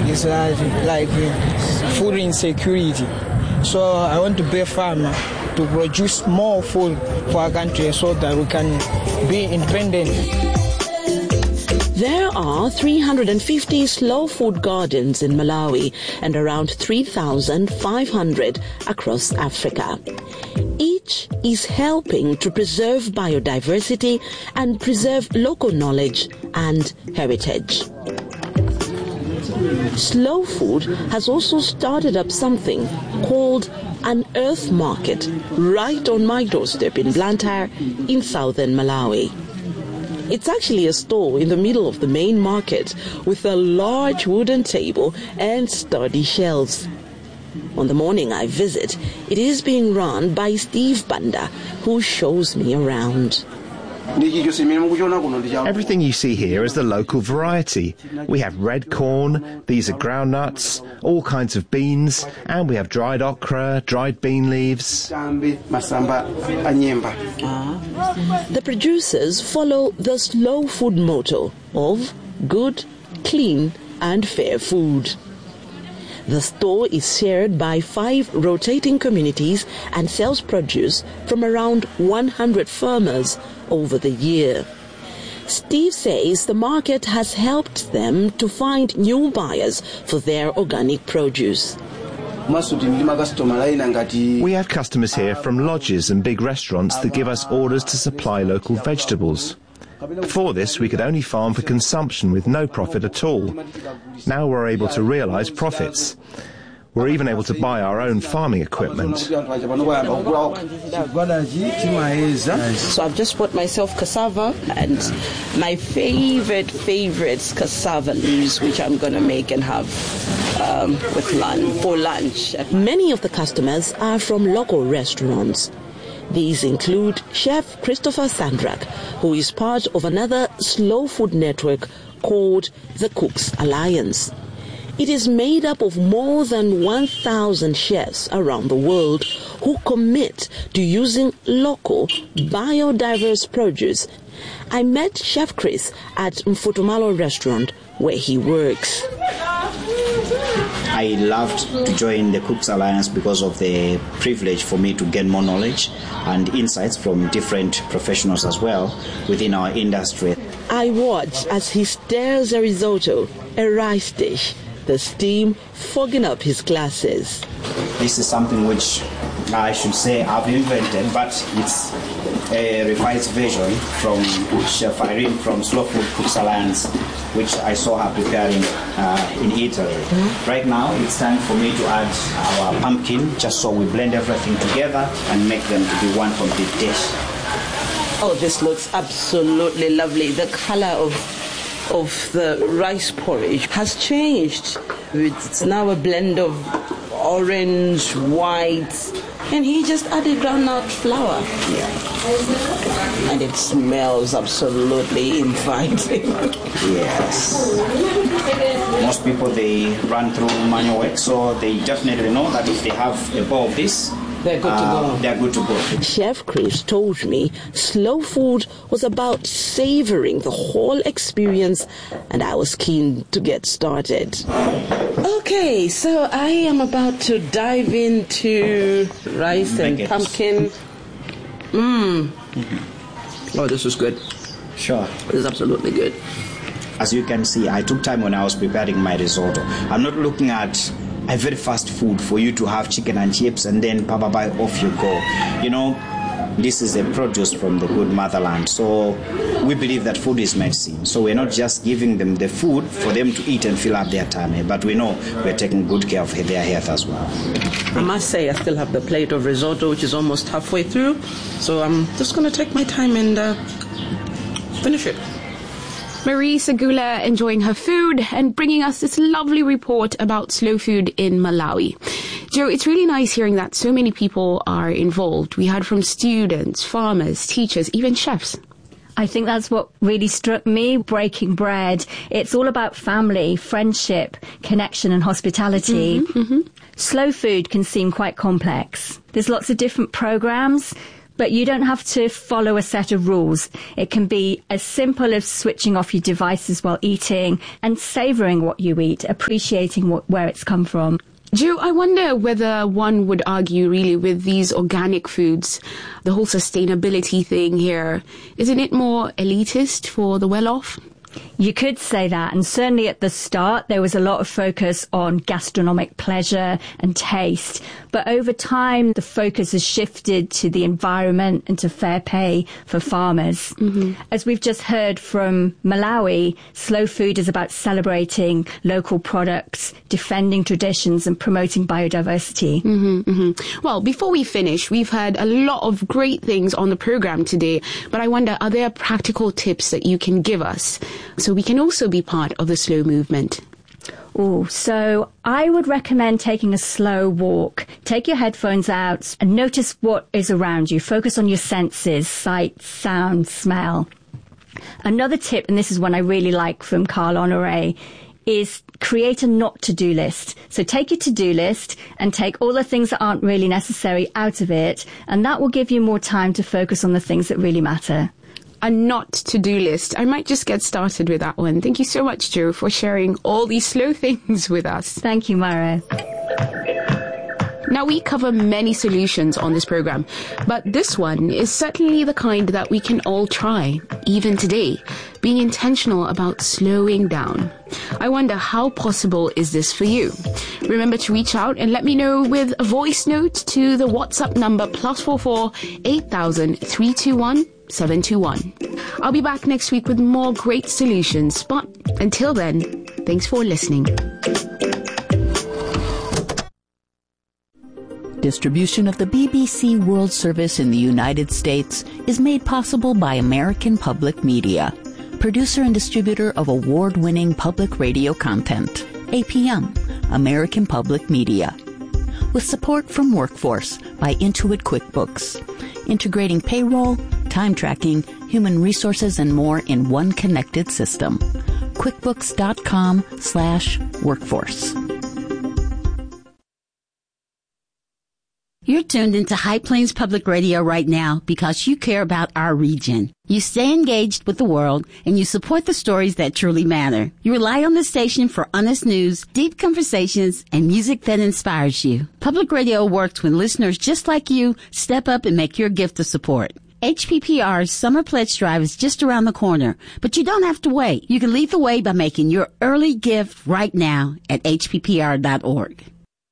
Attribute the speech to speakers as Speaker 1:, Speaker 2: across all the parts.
Speaker 1: is like food insecurity. So I want to be a farmer to produce more food for our country so that we can be independent.
Speaker 2: There are 350 slow food gardens in Malawi and around 3,500 across Africa. Each is helping to preserve biodiversity and preserve local knowledge and heritage. Slow Food has also started up something called an Earth Market right on my doorstep in Blantyre in southern Malawi. It's actually a store in the middle of the main market with a large wooden table and sturdy shelves. On the morning I visit, it is being run by Steve Banda, who shows me around.
Speaker 3: Everything you see here is the local variety. We have red corn, these are groundnuts, all kinds of beans, and we have dried okra, dried bean leaves.
Speaker 2: The producers follow the slow food motto of good, clean, and fair food. The store is shared by 5 rotating communities and sells produce from around 100 farmers over the year. Steve says the market has helped them to find new buyers for their organic produce.
Speaker 3: We have customers here from lodges and big restaurants that give us orders to supply local vegetables. Before this, we could only farm for consumption with no profit at all. Now we're able to realise profits. We're even able to buy our own farming equipment.
Speaker 2: So I've just bought myself cassava and my favorite cassava leaves, which I'm going to make and have for lunch. Many of the customers are from local restaurants. These include Chef Christopher Sandrak, who is part of another slow food network called the Cooks Alliance. It is made up of more than 1,000 chefs around the world who commit to using local, biodiverse produce. I met Chef Chris at Mfutumalo restaurant where he works.
Speaker 4: I loved to join the Cooks Alliance because of the privilege for me to gain more knowledge and insights from different professionals as well within our industry.
Speaker 2: I watch as he stirs a risotto, a rice dish, the steam fogging up his glasses.
Speaker 4: This is something which I should say I've invented, but it's a revised version from Chef Irene from Slow Food Cooks Alliance, which I saw her preparing in Italy. Right now, it's time for me to add our pumpkin, just so we blend everything together and make them to be one complete dish.
Speaker 2: Oh, this looks absolutely lovely. The color of the rice porridge has changed. It's now a blend of orange, white, and he just added groundnut flour. Yeah. And it smells absolutely inviting.
Speaker 4: Yes. Most people, they run through manual work, so they definitely know that if they have a bowl of this,
Speaker 2: they're good to go.
Speaker 4: They're good to go.
Speaker 2: Chef Chris told me slow food was about savoring the whole experience, and I was keen to get started. Okay, so I am about to dive into rice and pumpkin. Oh, this is good.
Speaker 4: Sure.
Speaker 2: This is absolutely good.
Speaker 4: As you can see, I took time when I was preparing my risotto. I'm not looking at a very fast food for you to have chicken and chips and then bye off you go. You know, this is a produce from the good motherland. So we believe that food is medicine. So we're not just giving them the food for them to eat and fill up their tummy, but we know we're taking good care of their health as well.
Speaker 2: I must say I still have the plate of risotto, which is almost halfway through. So I'm just going to take my time and finish it.
Speaker 5: Marie Segula enjoying her food and bringing us this lovely report about slow food in Malawi. Joe, it's really nice hearing that so many people are involved. We heard from students, farmers, teachers, even chefs.
Speaker 6: I think that's what really struck me, breaking bread. It's all about family, friendship, connection and hospitality. Slow food can seem quite complex. There's lots of different programs, But you don't have to follow a set of rules. It can be as simple as switching off your devices while eating and savouring what you eat, appreciating where it's come from.
Speaker 5: Jo, I wonder whether one would argue really with these organic foods, the whole sustainability thing here, isn't it more elitist for the well-off?
Speaker 6: You could say that, and certainly at the start there was a lot of focus on gastronomic pleasure and taste, but over time the focus has shifted to the environment and to fair pay for farmers. As we've just heard from Malawi, slow food is about celebrating local products, defending traditions and promoting biodiversity.
Speaker 5: Well, before we finish, we've heard a lot of great things on the programme today, but I wonder, are there practical tips that you can give us so we can also be part of the slow movement?
Speaker 6: So I would recommend taking a slow walk. Take your headphones out and notice what is around you. Focus on your senses, sight, sound, smell. Another tip, and this is one I really like from Carl Honoré, is create a not to-do list. So take your to-do list and take all the things that aren't really necessary out of it, and that will give you more time to focus on the things that really matter.
Speaker 5: A not to-do list. I might just get started with that one. Thank you so much, Jo, for sharing all these slow things with us.
Speaker 6: Thank you, Mara.
Speaker 5: Now, we cover many solutions on this program, but this one is certainly the kind that we can all try, even today, being intentional about slowing down. I wonder, how possible is this for you? Remember to reach out and let me know with a voice note to the WhatsApp number +44 8000 321 721. I'll be back next week with more great solutions, but until then, thanks for listening.
Speaker 7: Distribution of the BBC World Service in the United States is made possible by American Public Media, producer and distributor of award-winning public radio content. APM, American Public Media. With support from Workforce by Intuit QuickBooks, integrating payroll, time tracking, human resources, and more in one connected system. QuickBooks.com/workforce.
Speaker 8: You're tuned into High Plains Public Radio right now because you care about our region. You stay engaged with the world and you support the stories that truly matter. You rely on the station for honest news, deep conversations, and music that inspires you. Public radio works when listeners just like you step up and make your gift of support. HPPR's Summer Pledge Drive is just around the corner, but you don't have to wait. You can lead the way by making your early gift right now at hppr.org.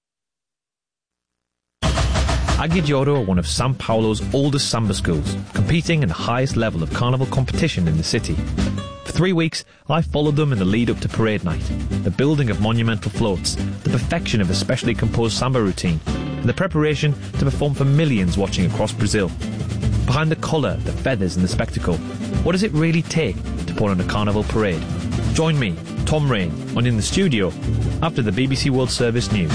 Speaker 9: Aguigioro are one of Sao Paulo's oldest samba schools, competing in the highest level of carnival competition in the city. For 3 weeks, I followed them in the lead up to parade night, the building of monumental floats, the perfection of a specially composed samba routine, and the preparation to perform for millions watching across Brazil. Behind the colour, the feathers and the spectacle, what does it really take to put on a carnival parade? Join me, Tom Rain, on In the Studio after the BBC World Service News.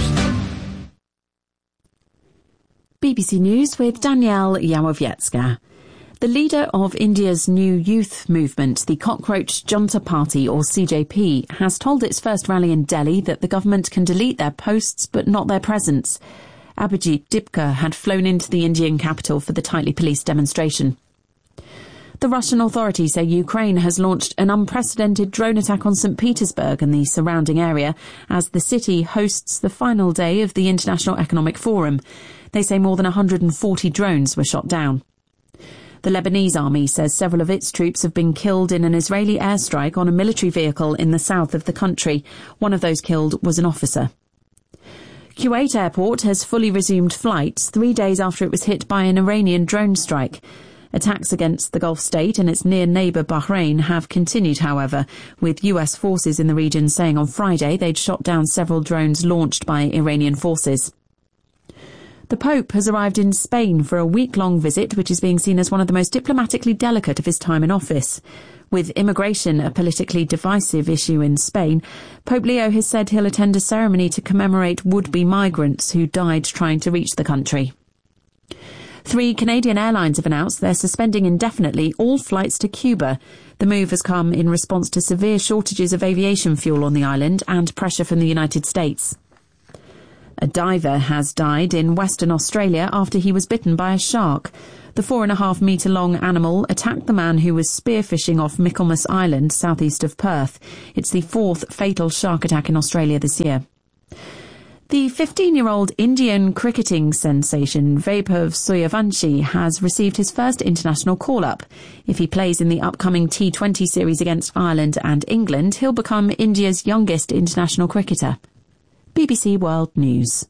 Speaker 10: BBC News with Danielle Yawowiecka. The leader of India's new youth movement, the Cockroach Junta Party, or CJP, has told its first rally in Delhi that the government can delete their posts but not their presence. Abhijit Dipka had flown into the Indian capital for the tightly policed demonstration. The Russian authorities say Ukraine has launched an unprecedented drone attack on St. Petersburg and the surrounding area as the city hosts the final day of the International Economic Forum. They say more than 140 drones were shot down. The Lebanese army says several of its troops have been killed in an Israeli airstrike on a military vehicle in the south of the country. One of those killed was an officer. Kuwait Airport has fully resumed flights 3 days after it was hit by an Iranian drone strike. Attacks against the Gulf state and its near neighbour Bahrain have continued, however, with US forces in the region saying on Friday they'd shot down several drones launched by Iranian forces. The Pope has arrived in Spain for a week-long visit, which is being seen as one of the most diplomatically delicate of his time in office. With immigration a politically divisive issue in Spain, Pope Leo has said he'll attend a ceremony to commemorate would-be migrants who died trying to reach the country. 3 Canadian airlines have announced they're suspending indefinitely all flights to Cuba. The move has come in response to severe shortages of aviation fuel on the island and pressure from the United States. A diver has died in Western Australia after he was bitten by a shark. The 4.5-metre-long animal attacked the man who was spearfishing off Michaelmas Island, southeast of Perth. It's the 4th fatal shark attack in Australia this year. The 15-year-old Indian cricketing sensation Vaibhav Sooryavanshi has received his first international call-up. If he plays in the upcoming T20 series against Ireland and England, he'll become India's youngest international cricketer. BBC World News.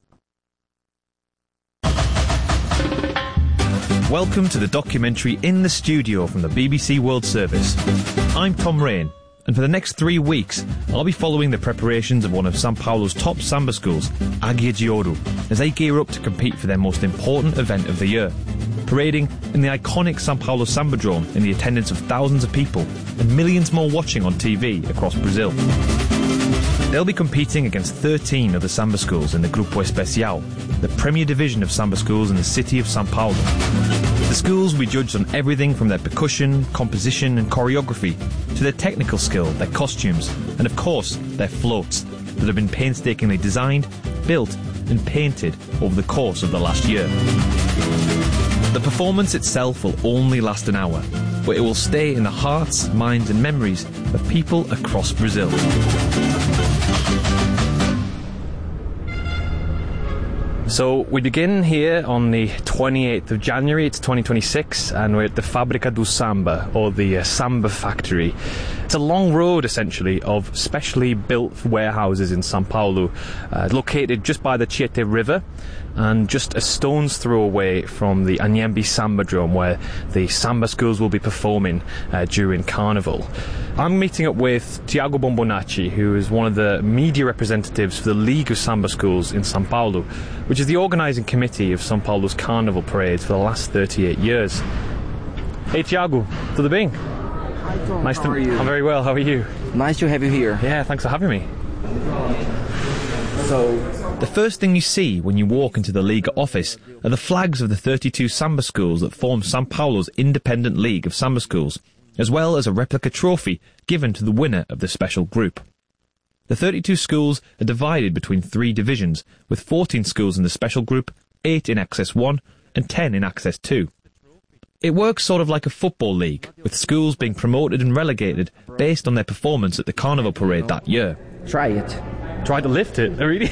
Speaker 9: Welcome to the documentary In the Studio from the BBC World Service. I'm Tom Rain, and for the next 3 weeks I'll be following the preparations of one of Sao Paulo's top samba schools, Águia de Ouro, as they gear up to compete for their most important event of the year, parading in the iconic Sao Paulo Sambadrome in the attendance of thousands of people and millions more watching on TV across Brazil. They'll be competing against 13 other samba schools in the Grupo Especial, the premier division of samba schools in the city of Sao Paulo. The schools will be judged on everything from their percussion, composition and choreography to their technical skill, their costumes and of course their floats that have been painstakingly designed, built and painted over the course of the last year. The performance itself will only last an hour, but it will stay in the hearts, minds and memories of people across Brazil. So we begin here on the 28th of January, it's 2026, and we're at the Fábrica do Samba, or the Samba Factory. It's a long road, essentially, of specially built warehouses in Sao Paulo, located just by the Tietê River, and just a stone's throw away from the Anhembi Sambadrome, where the samba schools will be performing during Carnival. I'm meeting up with Tiago Bombonacci, who is one of the media representatives for the League of Samba Schools in Sao Paulo, which is the organising committee of Sao Paulo's Carnival parades for the last 38 years. Hey Tiago, tudo bem?
Speaker 11: Hi Tom,
Speaker 9: nice
Speaker 11: how are you?
Speaker 9: I'm very well, how are you?
Speaker 11: Nice to have you here.
Speaker 9: Yeah, thanks for having me. So, the first thing you see when you walk into the Liga office are the flags of the 32 samba schools that form Sao Paulo's independent league of samba schools, as well as a replica trophy given to the winner of the special group. The 32 schools are divided between 3 divisions, with 14 schools in the special group, 8 in Access 1 and 10 in Access 2. It works sort of like a football league, with schools being promoted and relegated based on their performance at the Carnival parade that year.
Speaker 11: Try it.
Speaker 9: Try to lift it, really?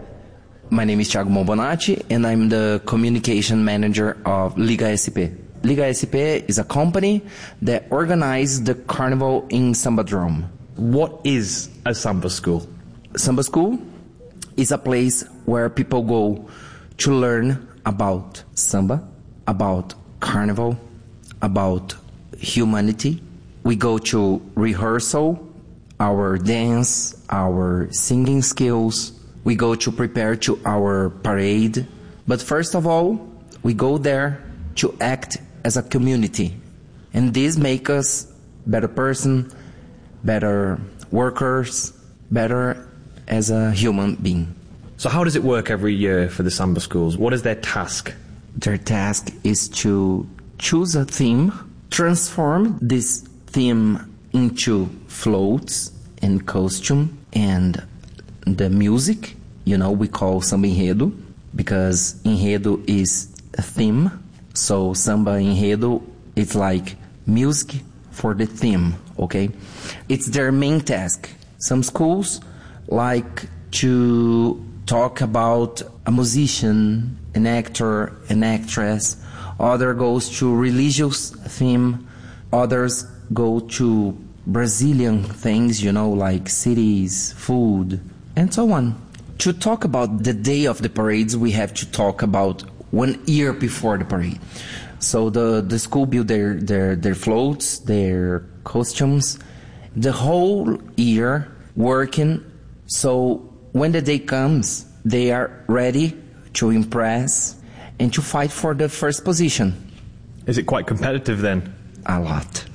Speaker 11: My name is Tiago Bombonacci and I'm the communication manager of Liga SP. Liga SP is a company that organizes the Carnival in Sambadrome.
Speaker 9: What is a samba school?
Speaker 11: Samba school is a place where people go to learn about samba, about carnival, about humanity. We go to rehearsal, our dance, our singing skills. We go to prepare to our parade. But first of all, we go there to act as a community. And this makes us better person, better workers, better as a human being.
Speaker 9: So how does it work every year for the samba schools? What is their task?
Speaker 11: Their task is to choose a theme, transform this theme into floats and costume and the music. You know, we call samba enredo because enredo is a theme. So samba enredo is like music for the theme, okay? It's their main task. Some schools like to talk about a musician, an actor, an actress. Other goes to religious theme. Others go to Brazilian things, you know, like cities, food, and so on. To talk about the day of the parades, we have to talk about 1 year before the parade. So the school build their floats, their costumes, the whole year working. So when the day comes, they are ready to impress and to fight for the first position.
Speaker 9: Is it quite competitive then?
Speaker 11: A lot.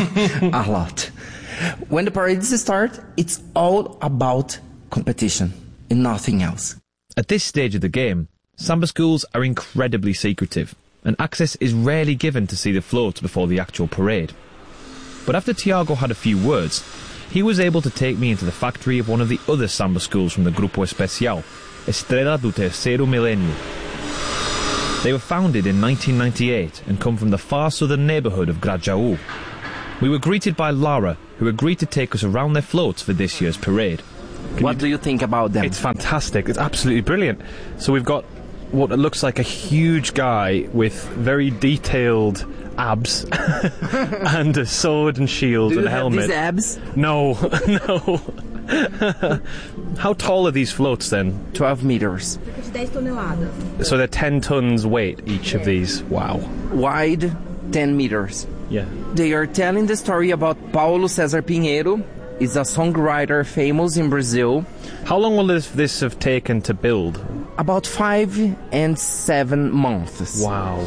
Speaker 11: A lot. When the parades start, it's all about competition and nothing else.
Speaker 9: At this stage of the game, samba schools are incredibly secretive, and access is rarely given to see the floats before the actual parade. But after Tiago had a few words, he was able to take me into the factory of one of the other samba schools from the Grupo Especial, Estrela do Terceiro Milênio. They were founded in 1998 and come from the far southern neighbourhood of Grajaú. We were greeted by Lara, who agreed to take us around their floats for this year's parade.
Speaker 11: What do you think about them?
Speaker 12: It's fantastic. It's absolutely brilliant. So we've got what looks like a huge guy with very detailed abs and a sword and shield and a helmet.
Speaker 11: Do you have these abs?
Speaker 12: No, no. How tall are these floats then?
Speaker 11: 12 meters.
Speaker 12: So they're 10 tons weight, each of these. Wow.
Speaker 11: Wide, 10 meters.
Speaker 12: Yeah.
Speaker 11: They are telling the story about Paulo César Pinheiro. He's a songwriter famous in Brazil.
Speaker 12: How long will this have taken to build?
Speaker 11: About 5 and 7 months.
Speaker 12: Wow.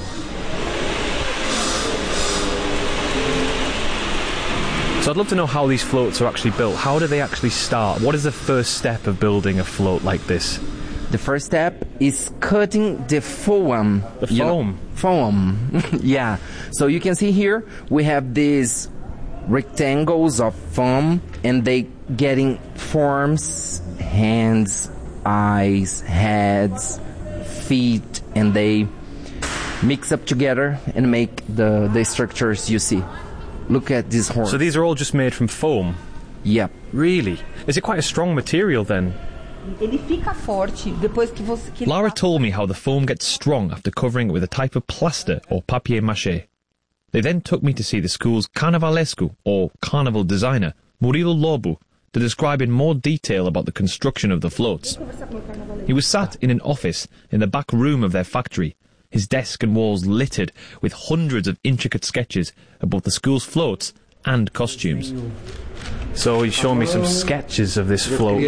Speaker 12: So I'd love to know how these floats are actually built. How do they actually start? What is the first step of building a float like this?
Speaker 11: The first step is cutting the foam.
Speaker 12: The foam?
Speaker 11: Foam. Yeah. So you can see here we have these rectangles of foam and they getting forms, hands, eyes, heads, feet, and they mix up together and make the structures you see. Look at these horns.
Speaker 12: So these are all just made from foam?
Speaker 11: Yep.
Speaker 12: Really? Is it quite a strong material then?
Speaker 9: Lara told me how the foam gets strong after covering it with a type of plaster or papier-mâché. They then took me to see the school's carnavalesco, or carnival designer, Murilo Lobo, to describe in more detail about the construction of the floats. He was sat in an office in the back room of their factory, his desk and walls littered with hundreds of intricate sketches of both the school's floats and costumes.
Speaker 12: So he's showing me some sketches of this float.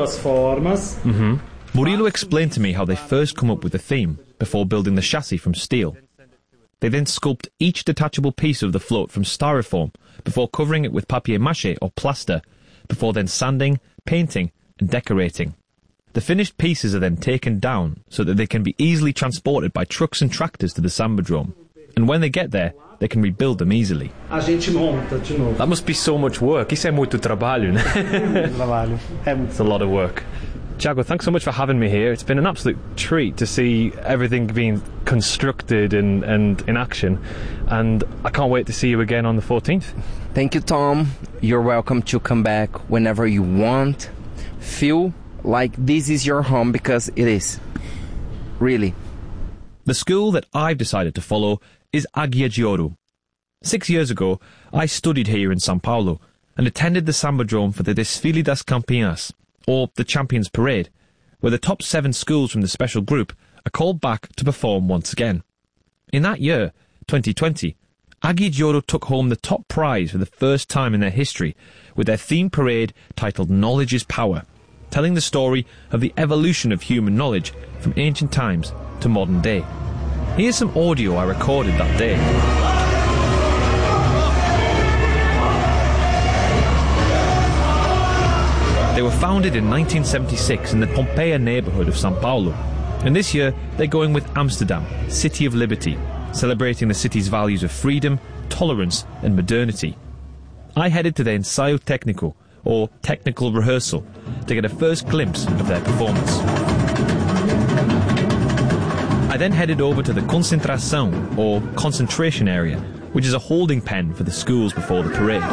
Speaker 9: Murilo explained to me how they first come up with the theme before building the chassis from steel. They then sculpt each detachable piece of the float from styrofoam before covering it with papier-mâché or plaster, before then sanding, painting and decorating. The finished pieces are then taken down so that they can be easily transported by trucks and tractors to the Sambadrome. And when they get there, they can rebuild them easily.
Speaker 12: That must be so much work. Isso é muito trabalho, né? It's a lot of work. Thiago, thanks so much for having me here. It's been an absolute treat to see everything being constructed and in action. And I can't wait to see you again on the 14th.
Speaker 11: Thank you, Tom. You're welcome to come back whenever you want. Feel like this is your home, because it is. Really.
Speaker 9: The school that I've decided to follow is Águia de Ouro. 6 years ago, I studied here in São Paulo and attended the Sambadrome for the Desfile das Campeãs, or the Champions Parade, where the top 7 schools from the special group are called back to perform once again. In that year, 2020, Águia de Ouro took home the top prize for the first time in their history with their theme parade titled Knowledge is Power, telling the story of the evolution of human knowledge from ancient times to modern day. Here's some audio I recorded that day. They were founded in 1976 in the Pompeia neighbourhood of São Paulo, and this year they're going with Amsterdam, City of Liberty, celebrating the city's values of freedom, tolerance and modernity. I headed to their ensaio técnico, or technical rehearsal, to get a first glimpse of their performance. I then headed over to the concentração, or concentration area, which is a holding pen for the schools before the parade.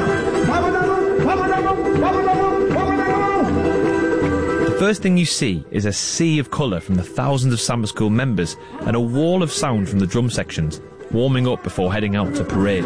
Speaker 9: The first thing you see is a sea of colour from the thousands of Samba School members and a wall of sound from the drum sections, warming up before heading out to parade.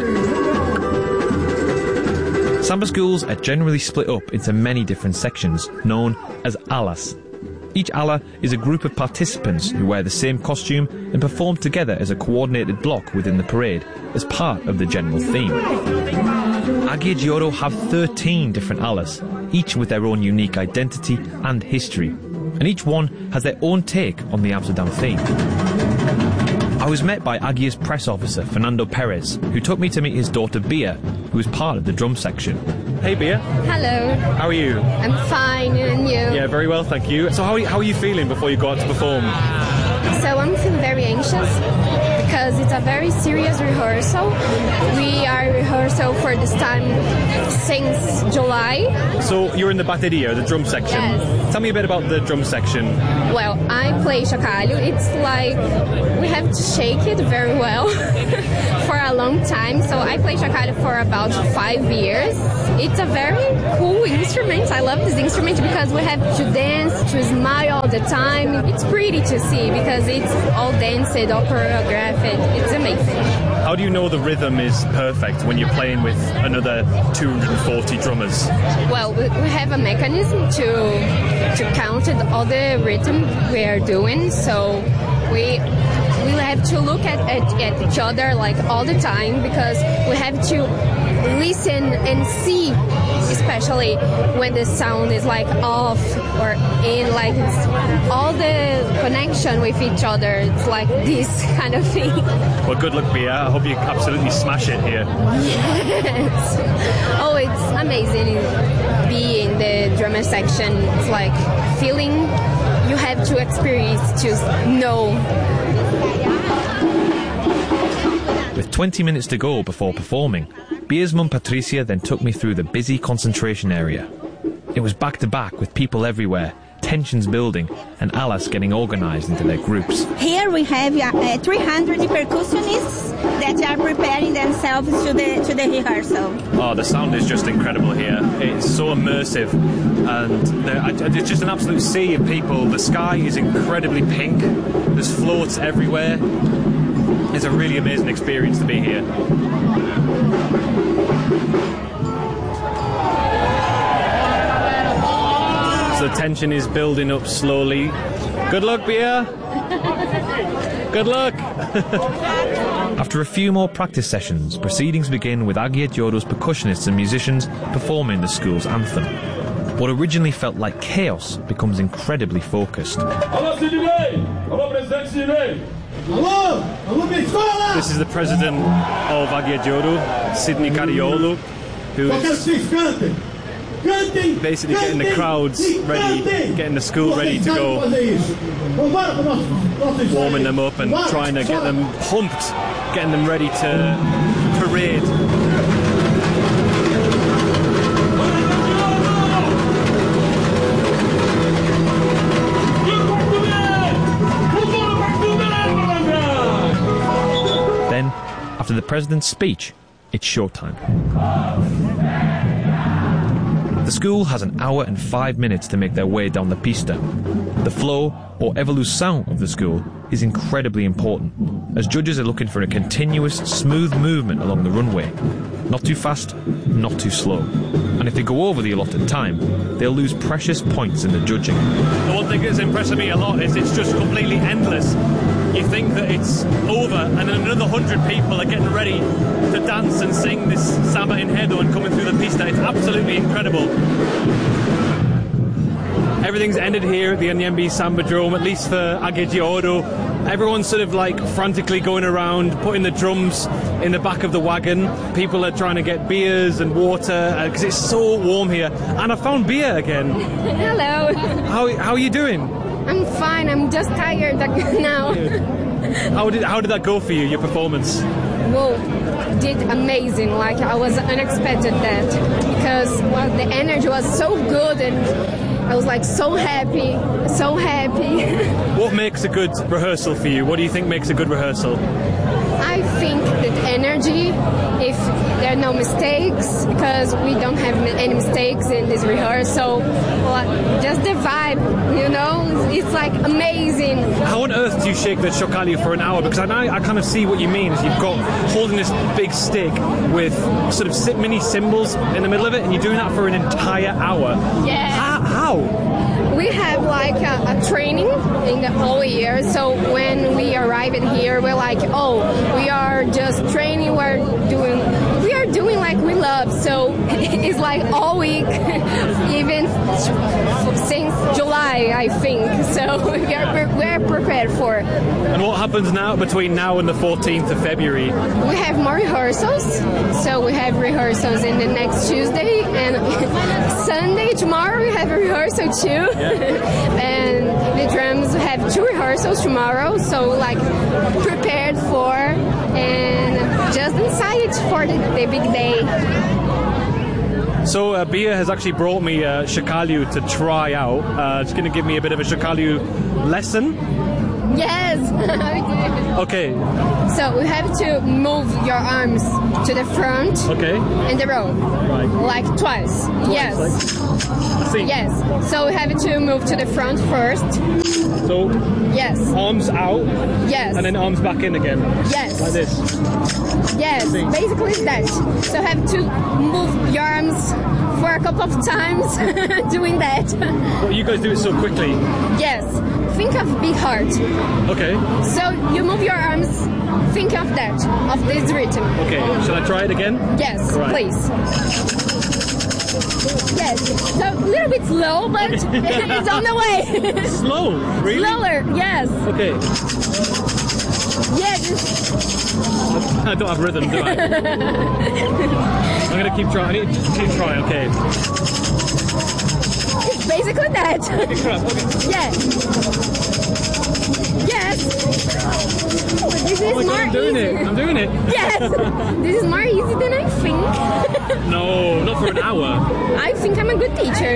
Speaker 9: Samba schools are generally split up into many different sections, known as alas. Each ala is a group of participants who wear the same costume and perform together as a coordinated block within the parade, as part of the general theme. Águia de Ouro have 13 different alas, each with their own unique identity and history, and each one has their own take on the Amsterdam theme. I was met by Águia's press officer, Fernando Perez, who took me to meet his daughter Bia, who is part of the drum section.
Speaker 12: Hey Bia.
Speaker 13: Hello.
Speaker 12: How are you?
Speaker 13: I'm fine, and you?
Speaker 12: Yeah, very well, thank you. So how are you feeling before you go out to perform?
Speaker 13: So I'm feeling very anxious because it's a very serious rehearsal. We are rehearsal for this time since July.
Speaker 12: So you're in the bateria, the drum section.
Speaker 13: Yes.
Speaker 12: Tell me a bit about the drum section.
Speaker 13: Well, I play chocalho. It's like we have to shake it very well for a long time. So I play chocalho for about 5 years. It's a very cool instrument. I love this instrument because we have to dance, to smile all the time. It's pretty to see because it's all danced, all choreographed. It's amazing.
Speaker 12: How do you know the rhythm is perfect when you're playing with another 240 drummers?
Speaker 13: Well, we have a mechanism to count all the rhythm we are doing. So we have to look at each other like all the time because we have to listen and see, especially when the sound is like off or in, like it's all the connection with each other. It's like this kind of thing.
Speaker 12: Well, good luck, Bia. I hope you absolutely smash it here.
Speaker 13: Yes. Oh, it's amazing being in the drummer section. It's like feeling you have to experience to know.
Speaker 9: With 20 minutes to go before performing, Bia's mum Patricia then took me through the busy concentration area. It was back to back with people everywhere, tensions building, and Alice getting organised into their groups.
Speaker 14: Here we have 300 percussionists that are preparing themselves to the rehearsal.
Speaker 12: Oh, the sound is just incredible here. It's so immersive, and it's just an absolute sea of people. The sky is incredibly pink. There's floats everywhere. It's a really amazing experience to be here. So the tension is building up slowly. Good luck, Bia! Good luck!
Speaker 9: After a few more practice sessions, proceedings begin with Agia Diodo's percussionists and musicians performing the school's anthem. What originally felt like chaos becomes incredibly focused.
Speaker 12: This is the president of Agia Diodo, Sidney Cariolo, who is basically getting the crowds ready, getting the school ready to go, warming them up and trying to get them pumped, getting them ready to parade.
Speaker 9: Then, after the president's speech, it's showtime. The school has an hour and 5 minutes to make their way down the pista. The flow, or evolução, of the school is incredibly important, as judges are looking for a continuous, smooth movement along the runway. Not too fast, not too slow. And if they go over the allotted time, they'll lose precious points in the judging.
Speaker 12: The one thing that's impressing me a lot is it's just completely endless. You think that it's over, and then another 100 people are getting ready to dance and sing this samba enredo and coming through the pista. It's absolutely incredible. Everything's ended here at the Anhembi Sambadrome, at least for Agia Diodo. Everyone's sort of like frantically going around, putting the drums in the back of the wagon. People are trying to get beers and water because it's so warm here. And I found Bia again.
Speaker 13: Hello.
Speaker 12: How are you doing?
Speaker 13: I'm fine. I'm just tired now.
Speaker 12: How did that go for you, your performance?
Speaker 13: Well, did amazing. Like, I was unexpected that because the energy was so good and I was like so happy.
Speaker 12: What makes a good rehearsal for you? What do you think makes a good rehearsal?
Speaker 13: I think that energy, if there are no mistakes, because we don't have any mistakes in this rehearsal, just the vibe, you know, it's like amazing.
Speaker 12: How on earth do you shake the chocalho for an hour? Because I kind of see what you mean. Is you've got holding this big stick with sort of mini cymbals in the middle of it, and you're doing that for an entire hour.
Speaker 13: Yeah.
Speaker 12: How?
Speaker 13: We have like a training in the whole year, so when we arrive in here, we're like, oh, we are just training, we are doing like we love, so it's like all week, even since July, I think, so we're prepared for it.
Speaker 12: And what happens now between now and the 14th of February?
Speaker 13: We have more rehearsals, so we have rehearsals in the next Tuesday, and Sunday, tomorrow, we have a rehearsal too. Yeah. And the drums have 2 rehearsals tomorrow, so like prepared for
Speaker 12: So Bia has actually brought me Shakalu to try out. It's going to give me a bit of a Shakalu lesson.
Speaker 13: Yes, I do.
Speaker 12: Okay.
Speaker 13: So we have to move your arms to the front.
Speaker 12: Okay.
Speaker 13: In the row.
Speaker 12: Right.
Speaker 13: Like twice. Yes.
Speaker 12: See.
Speaker 13: Yes. So we have to move to the front first.
Speaker 12: So.
Speaker 13: Yes.
Speaker 12: Arms out.
Speaker 13: Yes.
Speaker 12: And then arms back in again.
Speaker 13: Yes.
Speaker 12: Like this.
Speaker 13: Yes.
Speaker 12: See.
Speaker 13: Basically it's that. So have to move your arms for a couple of times doing that.
Speaker 12: Well, you guys do it so quickly.
Speaker 13: Yes. Think of big heart.
Speaker 12: Okay.
Speaker 13: So you move your arms, think of that, of this rhythm.
Speaker 12: Okay, shall I try it again?
Speaker 13: Yes,
Speaker 12: right.
Speaker 13: Please. Yes, so a little bit slow, but it's on the way.
Speaker 12: Slow? Really?
Speaker 13: Slower, yes.
Speaker 12: Okay.
Speaker 13: Yeah,
Speaker 12: I don't have rhythm, do I? I'm going to keep trying. I need to keep trying, okay.
Speaker 13: It's basically that.
Speaker 12: Okay.
Speaker 13: Yes. Yes. This is more
Speaker 12: I'm doing
Speaker 13: easy.
Speaker 12: it. I'm doing it.
Speaker 13: Yes. This is more easy than I think.
Speaker 12: No, not for an hour.
Speaker 13: I think I'm a good teacher.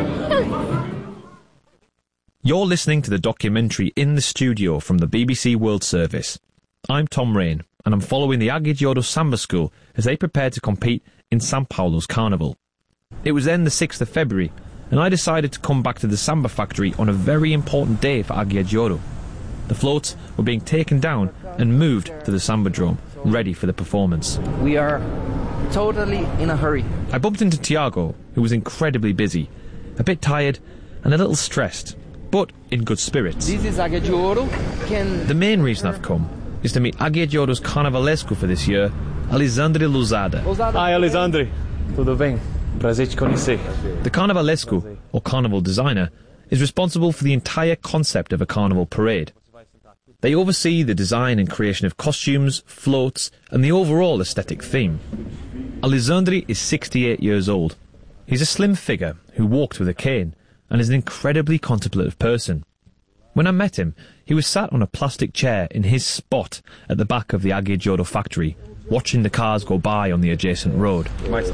Speaker 9: You're listening to the documentary In the Studio from the BBC World Service. I'm Tom Rain, and I'm following the Agijoro Samba School as they prepare to compete in São Paulo's Carnival. It was then the 6th of February, and I decided to come back to the Samba factory on a very important day for Agijoro. The floats were being taken down and moved to the Sambadrome, ready for the performance.
Speaker 11: We are totally in a hurry.
Speaker 9: I bumped into Tiago, who was incredibly busy, a bit tired and a little stressed, but in good spirits.
Speaker 11: This is Agijoro.
Speaker 9: The main reason I've come is to meet Agijoro's Carnavalesco for this year, Alexandre Lousada.
Speaker 12: Hi, Alexandre. Tudo bem? Prazer te conhecer.
Speaker 9: The Carnavalesco, or carnival designer, is responsible for the entire concept of a carnival parade. They oversee the design and creation of costumes, floats, and the overall aesthetic theme. Alexandre is 68 years old. He's a slim figure who walked with a cane and is an incredibly contemplative person. When I met him, he was sat on a plastic chair in his spot at the back of the Agijoro factory, watching the cars go by on the adjacent road.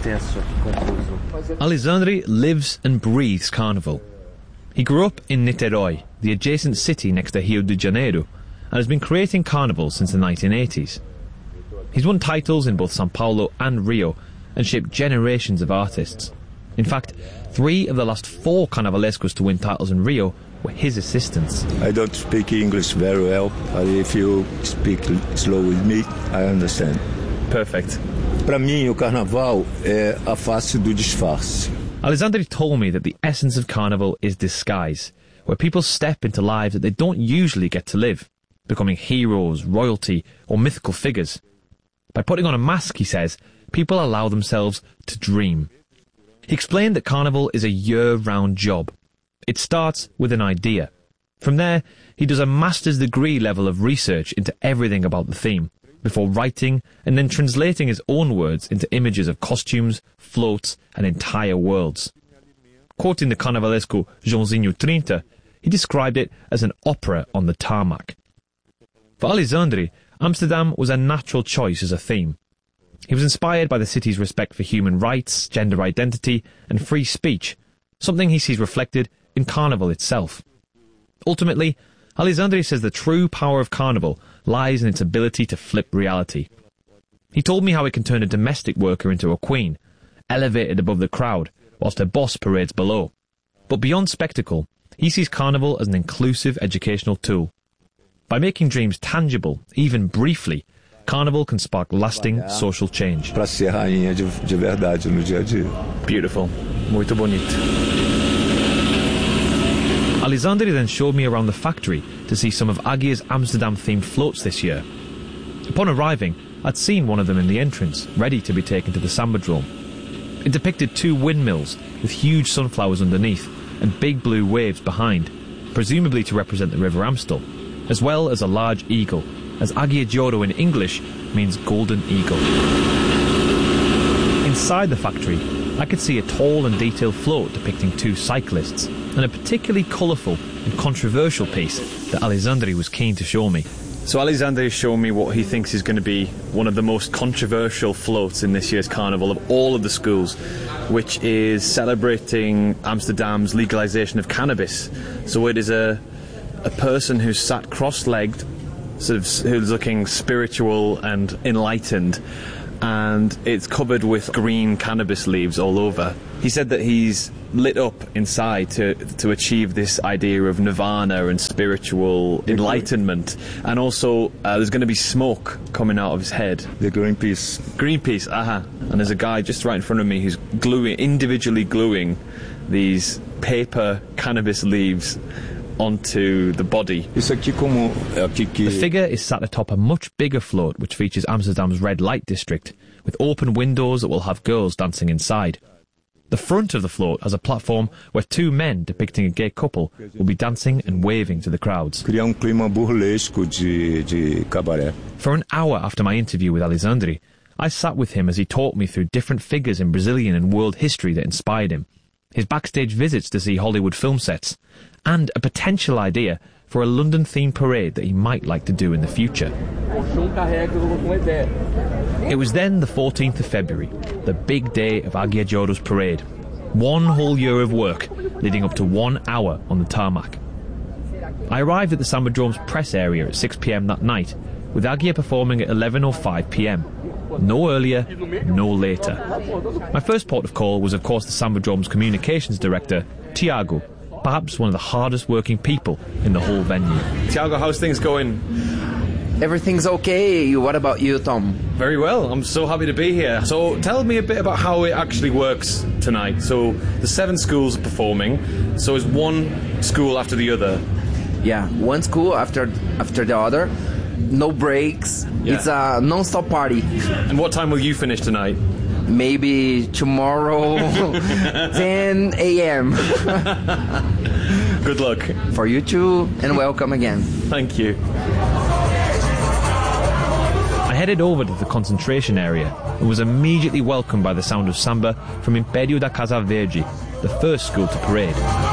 Speaker 9: Alexandre lives and breathes carnival. He grew up in Niterói, the adjacent city next to Rio de Janeiro, and has been creating carnivals since the 1980s. He's won titles in both São Paulo and Rio and shaped generations of artists. In fact, 3 of the last 4 Carnavalescos to win titles in Rio were his assistants.
Speaker 15: I don't speak English very well, but if you speak slow with me, I understand.
Speaker 9: Perfect.
Speaker 15: Para mim, o carnaval é a face do disfarce.
Speaker 9: Alexandre told me that the essence of carnival is disguise, where people step into lives that they don't usually get to live, becoming heroes, royalty, or mythical figures. By putting on a mask, he says, people allow themselves to dream. He explained that carnival is a year-round job. It starts with an idea. From there, he does a master's degree level of research into everything about the theme, before writing and then translating his own words into images of costumes, floats, and entire worlds. Quoting the Carnavalesco Joãozinho 30, he described it as an opera on the tarmac. For Alexandre, Amsterdam was a natural choice as a theme. He was inspired by the city's respect for human rights, gender identity, and free speech, something he sees reflected in Carnival itself. Ultimately, Alexandre says the true power of Carnival lies in its ability to flip reality. He told me how it can turn a domestic worker into a queen, elevated above the crowd, whilst her boss parades below. But beyond spectacle, he sees Carnival as an inclusive educational tool. By making dreams tangible, even briefly, Carnival can spark lasting social change.
Speaker 15: Para ser rainha de verdade no dia a dia.
Speaker 9: Beautiful. Muito bonito. Alexandre then showed me around the factory to see some of Agia's Amsterdam-themed floats this year. Upon arriving, I'd seen one of them in the entrance, ready to be taken to the Sambadrome. It depicted 2 windmills with huge sunflowers underneath and big blue waves behind, presumably to represent the River Amstel, as well as a large eagle, as Agijoro in English means golden eagle. Inside the factory, I could see a tall and detailed float depicting 2 cyclists, and a particularly colourful and controversial piece that Alexandre was keen to show me. So Alexandre is showing me what he thinks is going to be one of the most controversial floats in this year's carnival of all of the schools.
Speaker 12: which is celebrating Amsterdam's legalization of cannabis. So it is a person who's sat cross-legged, who's looking spiritual and enlightened, and it's covered with green cannabis leaves all over. He said that he's lit up inside to achieve this idea of nirvana and spiritual enlightenment, and also there's going to be smoke coming out of his head.
Speaker 15: The Greenpeace.
Speaker 12: Greenpeace, And there's a guy just right in front of me who's individually gluing these paper cannabis leaves onto the body.
Speaker 9: The figure is sat atop a much bigger float which features Amsterdam's red light district, with open windows that will have girls dancing inside. The front of the float has a platform where two men depicting a gay couple will be dancing and waving to the crowds. For an hour after my interview with Alexandre, I sat with him as he talked me through different figures in Brazilian and world history that inspired him, his backstage visits to see Hollywood film sets, and a potential idea for a London-themed parade that he might like to do in the future. It was then the 14th of February, the big day of Águia de Ouro's parade. 1 whole year of work, leading up to 1 hour on the tarmac. I arrived at the Sambadrome's press area at 6 p.m. that night, with Águia performing at 11:05 p.m. No earlier, no later. My first port of call was of course the Sambadrome's communications director, Tiago, perhaps one of the hardest working people in the whole venue.
Speaker 12: Tiago, how's things going?
Speaker 11: Everything's okay. What about you, Tom?
Speaker 12: Very well. I'm so happy to be here. So tell me a bit about how it actually works tonight. So the 7 schools are performing. So is one school after the other?
Speaker 11: Yeah, one school after the other. No breaks. Yeah. It's a non-stop party.
Speaker 12: And what time will you finish tonight?
Speaker 11: Maybe tomorrow, 10 a.m.
Speaker 12: Good luck.
Speaker 11: For you too, and welcome again.
Speaker 12: Thank you.
Speaker 9: I headed over to the concentration area and was immediately welcomed by the sound of samba from Império da Casa Verde, the first school to parade.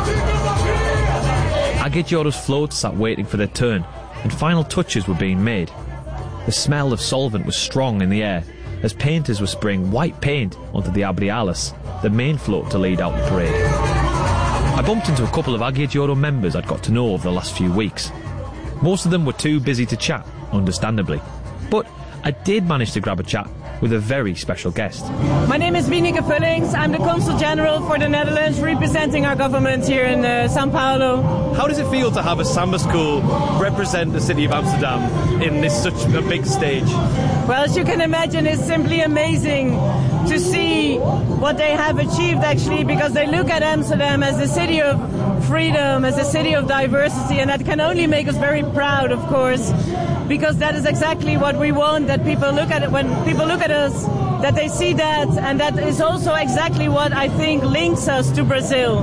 Speaker 9: Águia de Ouro's floats sat waiting for their turn, and final touches were being made. The smell of solvent was strong in the air, as painters were spraying white paint onto the Abre Alas, the main float to lead out the parade. I bumped into a couple of Águia de Ouro members I'd got to know over the last few weeks. Most of them were too busy to chat, understandably. But I did manage to grab a chat with a very special guest.
Speaker 16: My name is Wieneke Vullings. I'm the Consul General for the Netherlands, representing our government here in São Paulo.
Speaker 12: How does it feel to have a samba school represent the city of Amsterdam in such a big stage?
Speaker 16: Well, as you can imagine, it's simply amazing to see what they have achieved, actually, because they look at Amsterdam as a city of freedom, as a city of diversity, and that can only make us very proud, of course, because that is exactly what we want, that people look at it, when people look at us, that they see that, and that is also exactly what I think links us to Brazil.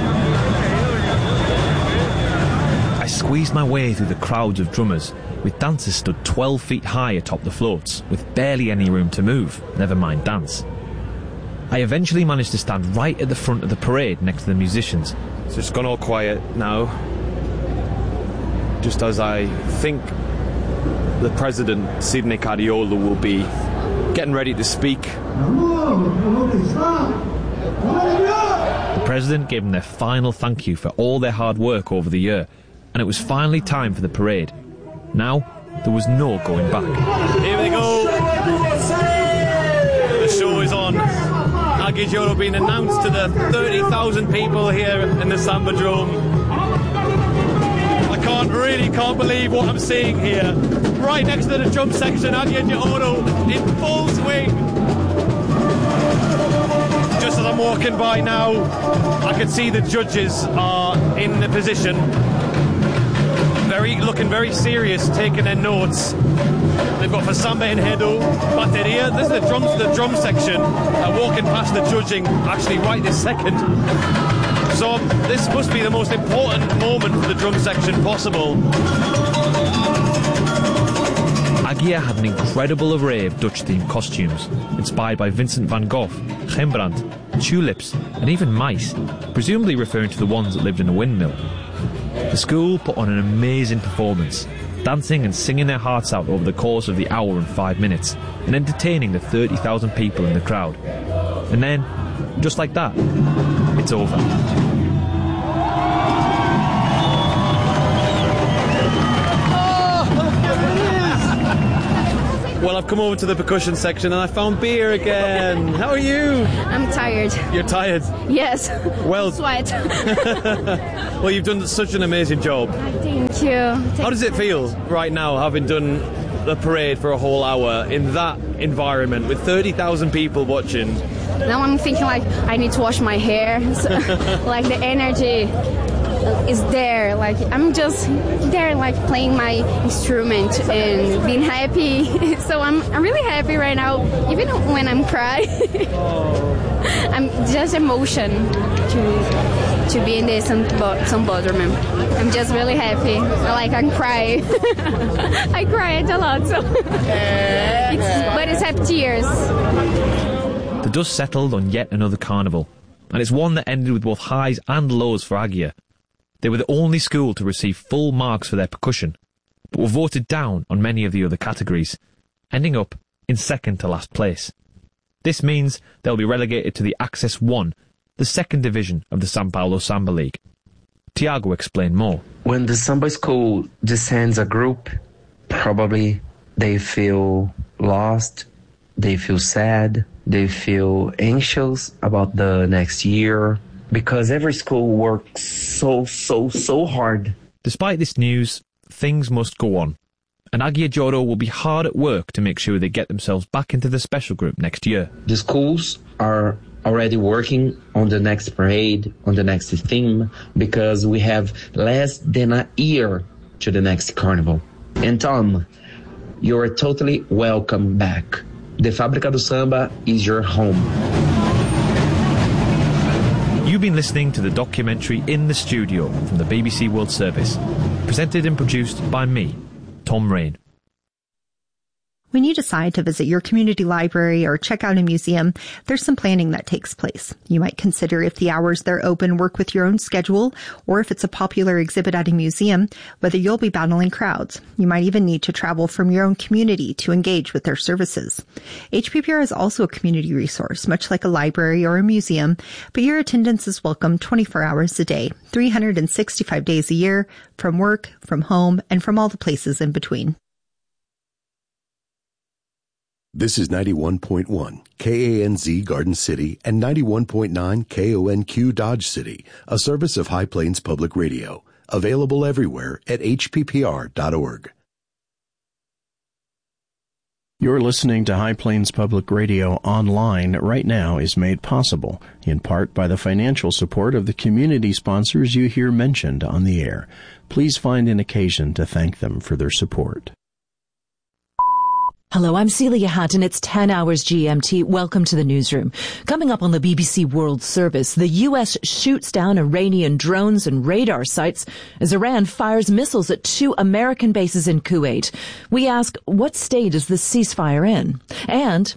Speaker 9: I squeezed my way through the crowds of drummers, with dancers stood 12 feet high atop the floats, with barely any room to move, never mind dance. I eventually managed to stand right at the front of the parade next to the musicians.
Speaker 12: So it's gone all quiet now, just as I think the President, Sidney Cariolo, will be getting ready to speak.
Speaker 9: The President gave them their final thank you for all their hard work over the year, and it was finally time for the parade. Now, there was no going back.
Speaker 12: Here we go. The show is on. Águia de Ouro being announced to the 30,000 people here in the Sambadrome. I can't believe what I'm seeing here. Right next to the drum section, Águia de Ouro in full swing. Just as I'm walking by now, I can see the judges are in the position, looking very serious, taking their notes. They've got for samba enredo, bateria. This is the drum section. Walking past the judging, actually right this second. So this must be the most important moment for the drum section possible.
Speaker 9: Águia had an incredible array of Dutch-themed costumes, inspired by Vincent van Gogh, Rembrandt, tulips, and even mice, presumably referring to the ones that lived in a windmill. The school put on an amazing performance, dancing and singing their hearts out over the course of the hour and 5 minutes, and entertaining the 30,000 people in the crowd. And then, Just like that, it's over.
Speaker 17: Well, I've come over to the percussion section and I found beer again. How are you?
Speaker 18: I'm tired.
Speaker 17: You're tired?
Speaker 18: Yes.
Speaker 17: Well,
Speaker 18: sweat.
Speaker 17: Well, you've done such an amazing job.
Speaker 18: Thank you.
Speaker 17: How does it feel right now, having done the parade for a whole hour in that environment with 30,000 people watching?
Speaker 18: Now I'm thinking like I need to wash my hair. So, like the energy is there. Like I'm just there, like playing my instrument and being happy. So I'm really happy right now, even when I'm crying. I'm just emotion to be in this Sambodrome. I'm just really happy. Like I'm crying. I cried a lot, so but it's happy tears.
Speaker 9: The dust settled on yet another carnival, and it's one that ended with both highs and lows for Agia. They were the only school to receive full marks for their percussion, but were voted down on many of the other categories, ending up in second to last place. This means they'll be relegated to the Access 1, the second division of the São Paulo Samba League. Tiago explained more.
Speaker 11: When the Samba school descends a group, probably they feel lost, they feel sad, they feel anxious about the next year, because every school works so hard.
Speaker 9: Despite this news, things must go on, and Agia Joro will be hard at work to make sure they get themselves back into the special group next year.
Speaker 11: The schools are already working on the next parade, on the next theme, because we have less than a year to the next carnival. And Tom, you're totally welcome back. The Fábrica do Samba is your home.
Speaker 9: You've been listening to the documentary In the Studio from the BBC World Service, presented and produced by me, Tom Rain.
Speaker 19: When you decide to visit your community library or check out a museum, there's some planning that takes place. You might consider if the hours they're open work with your own schedule, or if it's a popular exhibit at a museum, whether you'll be battling crowds. You might even need to travel from your own community to engage with their services. HPPR is also a community resource, much like a library or a museum, but your attendance is welcome 24 hours a day, 365 days a year, from work, from home, and from all the places in between.
Speaker 20: This is 91.1 KANZ Garden City and 91.9 KONQ Dodge City, a service of High Plains Public Radio, available everywhere at hppr.org.
Speaker 21: You're listening to High Plains Public Radio online right now is made possible, in part by the financial support of the community sponsors you hear mentioned on the air. Please find an occasion to thank them for their support.
Speaker 22: Hello, I'm Celia Hunt, and it's 10 hours GMT. Welcome to the newsroom. Coming up on the BBC World Service, the U.S. shoots down Iranian drones and radar sites as Iran fires missiles at 2 American bases in Kuwait. We ask, what state is this ceasefire in? And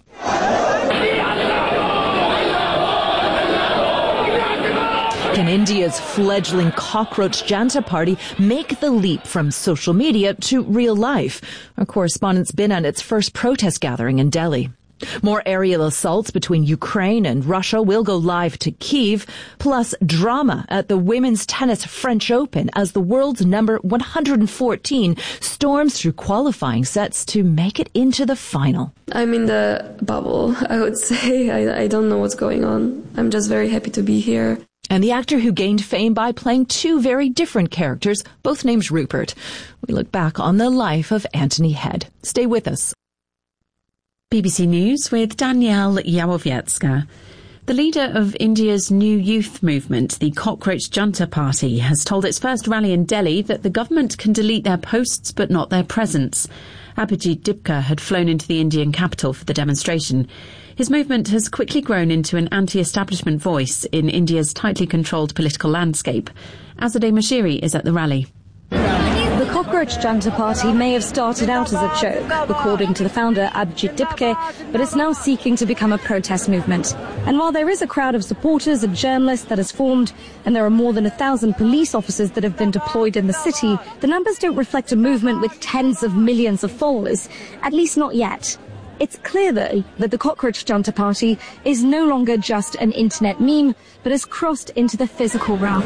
Speaker 22: can India's fledgling cockroach Janta Party make the leap from social media to real life? Our correspondent's been at its first protest gathering in Delhi. More aerial assaults between Ukraine and Russia will go live to Kyiv, plus drama at the women's tennis French Open as the world's number 114 storms through qualifying sets to make it into the final.
Speaker 23: I'm in the bubble, I would say. I don't know what's going on. I'm just very happy to be here.
Speaker 22: And the actor who gained fame by playing 2 very different characters, both named Rupert. We look back on the life of Anthony Head. Stay with us.
Speaker 10: BBC News with Danielle Yawowiecka. The leader of India's new youth movement, the Cockroach Janta Party, has told its first rally in Delhi that the government can delete their posts but not their presence. Abhijit Dipka had flown into the Indian capital for the demonstration. His movement has quickly grown into an anti-establishment voice in India's tightly controlled political landscape. Azadeh Mashiri is at the rally.
Speaker 24: The Cockroach Janta Party may have started out as a joke, according to the founder Abhijit Dipka, but it's now seeking to become a protest movement. And while there is a crowd of supporters and journalists that has formed, and there are more than 1,000 police officers that have been deployed in the city, the numbers don't reflect a movement with tens of millions of followers, at least not yet. It's clear, though, that the Cockroach Junta Party is no longer just an internet meme, but has crossed into the physical realm.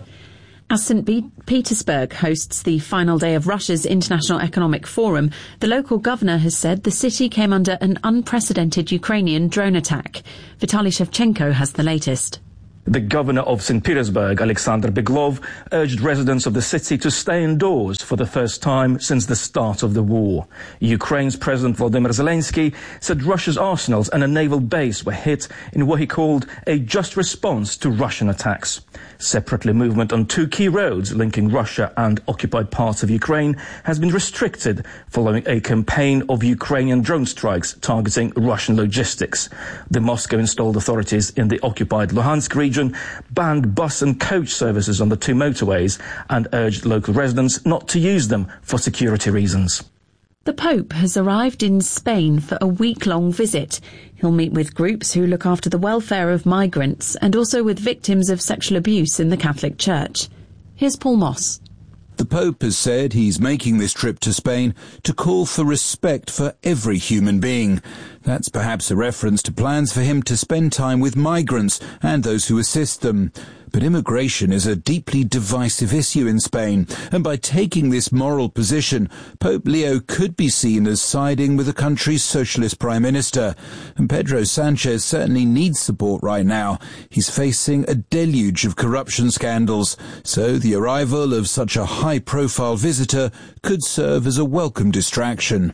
Speaker 10: As St. Petersburg hosts the final day of Russia's International Economic Forum, the local governor has said the city came under an unprecedented Ukrainian drone attack. Vitaly Shevchenko has the latest.
Speaker 1: The governor of St. Petersburg, Alexander Beglov, urged residents of the city to stay indoors for the first time since the start of the war. Ukraine's President Volodymyr Zelensky said Russia's arsenals and a naval base were hit in what he called a just response to Russian attacks. Separately, movement on two key roads linking Russia and occupied parts of Ukraine has been restricted following a campaign of Ukrainian drone strikes targeting Russian logistics. The Moscow-installed authorities in the occupied Luhansk region banned bus and coach services on the two motorways and urged local residents not to use them for security reasons.
Speaker 10: The Pope has arrived in Spain for a week-long visit. He'll meet with groups who look after the welfare of migrants and also with victims of sexual abuse in the Catholic Church. Here's Paul Moss.
Speaker 2: The Pope has said he's making this trip to Spain to call for respect for every human being. That's perhaps a reference to plans for him to spend time with migrants and those who assist them. But immigration is a deeply divisive issue in Spain, and by taking this moral position, Pope Leo could be seen as siding with the country's socialist prime minister. And Pedro Sanchez certainly needs support right now. He's facing a deluge of corruption scandals, so the arrival of such a high-profile visitor could serve as a welcome distraction.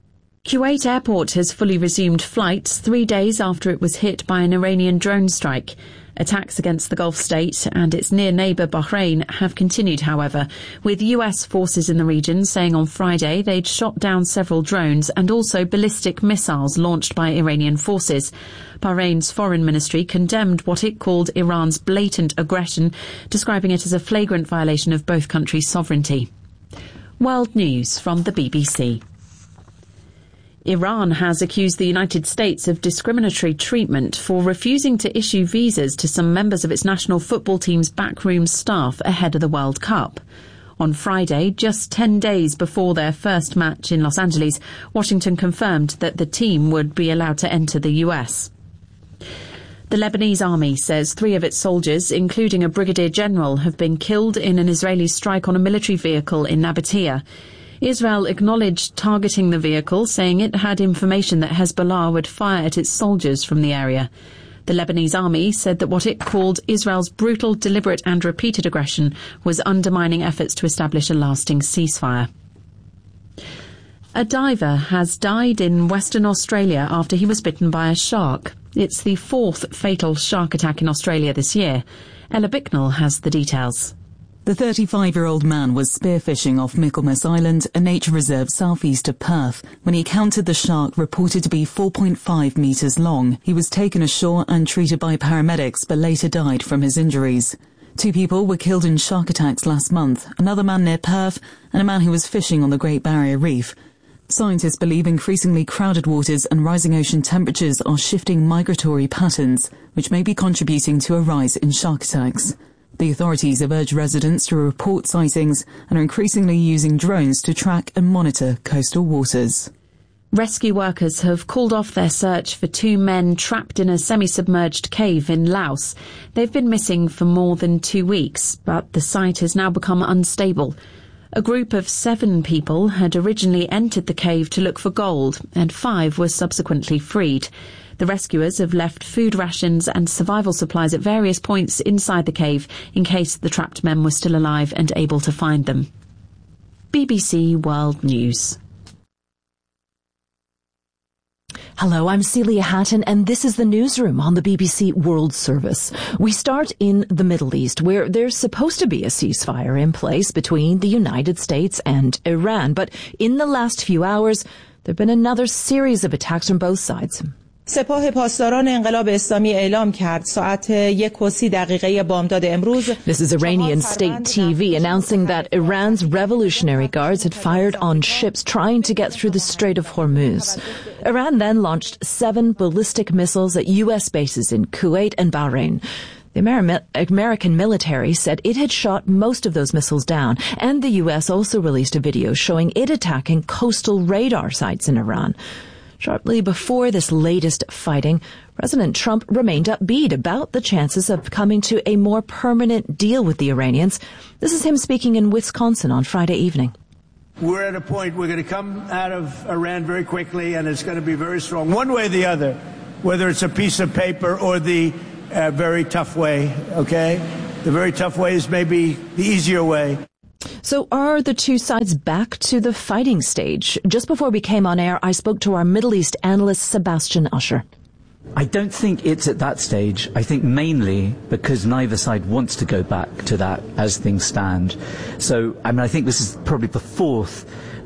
Speaker 10: Kuwait Airport has fully resumed flights 3 days after it was hit by an Iranian drone strike. Attacks against the Gulf state and its near neighbour Bahrain have continued, however, with US forces in the region saying on Friday they'd shot down several drones and also ballistic missiles launched by Iranian forces. Bahrain's foreign ministry condemned what it called Iran's blatant aggression, describing it as a flagrant violation of both countries' sovereignty. World News from the BBC. Iran has accused the United States of discriminatory treatment for refusing to issue visas to some members of its national football team's backroom staff ahead of the World Cup. On Friday, just 10 days before their first match in Los Angeles, Washington confirmed that the team would be allowed to enter the US. The Lebanese army says 3 of its soldiers, including a brigadier general, have been killed in an Israeli strike on a military vehicle in Nabatea. Israel acknowledged targeting the vehicle, saying it had information that Hezbollah would fire at its soldiers from the area. The Lebanese army said that what it called Israel's brutal, deliberate and repeated aggression was undermining efforts to establish a lasting ceasefire. A diver has died in Western Australia after he was bitten by a shark. It's the 4th fatal shark attack in Australia this year. Ella Bicknell has the details.
Speaker 3: The 35-year-old man was spearfishing off Michaelmas Island, a nature reserve southeast of Perth, when he encountered the shark reported to be 4.5 metres long. He was taken ashore and treated by paramedics, but later died from his injuries. 2 people were killed in shark attacks last month, another man near Perth and a man who was fishing on the Great Barrier Reef. Scientists believe increasingly crowded waters and rising ocean temperatures are shifting migratory patterns, which may be contributing to a rise in shark attacks. The authorities have urged residents to report sightings and are increasingly using drones to track and monitor coastal waters.
Speaker 10: Rescue workers have called off their search for 2 men trapped in a semi-submerged cave in Laos. They've been missing for more than 2 weeks, but the site has now become unstable. A group of 7 people had originally entered the cave to look for gold, and 5 were subsequently freed. The rescuers have left food rations and survival supplies at various points inside the cave in case the trapped men were still alive and able to find them. BBC World News.
Speaker 22: Hello, I'm Celia Hatton, and this is the newsroom on the BBC World Service. We start in the Middle East, where there's supposed to be a ceasefire in place between the United States and Iran. But in the last few hours, there have been another series of attacks from both sides.
Speaker 4: سپاه پاسداران انقلاب اسلامی اعلام کرد ساعت 1:30 بامداد امروز.
Speaker 22: This is Iranian state TV announcing that Iran's Revolutionary Guards had fired on ships trying to get through the Strait of Hormuz. Iran then launched 7 ballistic missiles at U.S. bases in Kuwait and Bahrain. The American military said it had shot most of those missiles down, and the U.S. also released a video showing it attacking coastal radar sites in Iran. Shortly before this latest fighting, President Trump remained upbeat about the chances of coming to a more permanent deal with the Iranians. This is him speaking in Wisconsin on Friday evening.
Speaker 5: We're at a point we're going to come out of Iran very quickly, and it's going to be very strong, one way or the other, whether it's a piece of paper or the very tough way, okay? The very tough way is maybe the easier way.
Speaker 22: So are the two sides back to the fighting stage? Just before we came on air, I spoke to our Middle East analyst, Sebastian Usher.
Speaker 6: I don't think it's at that stage. I think mainly because neither side wants to go back to that as things stand. So, I think this is probably the fourth